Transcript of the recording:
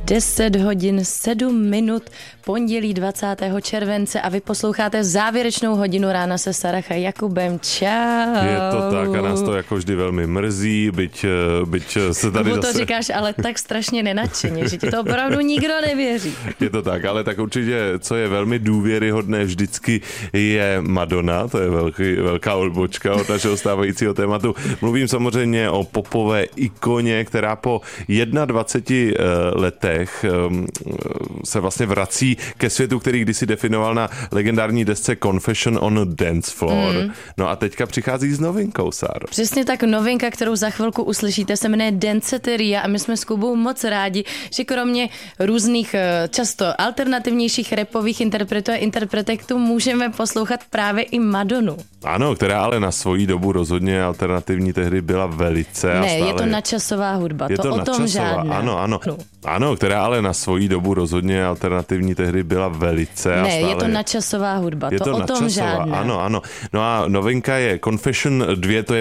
10 hodin 7 minut, pondělí 20. července a vy posloucháte závěrečnou hodinu rána se Sarah a Jakubem. Čau. Je to tak a nás to jako vždy velmi mrzí, byť se tady zase... to říkáš ale tak strašně nenadšeně, že ti to opravdu nikdo nevěří. Je to tak, ale tak určitě, co je velmi důvěryhodné vždycky, je Madonna, to je velká odbočka od našeho stávajícího tématu. Mluvím samozřejmě o popové ikoně, která po 21 letech se vlastně vrací ke světu, který kdysi definoval na legendární desce Confession on a Dance Floor. No a teďka přichází s novinkou, Sáro. Přesně tak, novinka, kterou za chvilku uslyšíte, se jmenuje Danceteria a my jsme s Kubou moc rádi, že kromě různých často alternativnějších rapových interpretů a interpretek tu můžeme poslouchat právě i Madonu. Ano, která ale na svoji dobu rozhodně alternativní tehdy byla velice. Ne, je to nadčasová hudba, to o tom žádné. Ano, která ale na svoji dobu rozhodně alternativní tehdy byla velice. Ne, je to nadčasová hudba, to o tom žádné. Ano. No a novinka je Confession 2, to je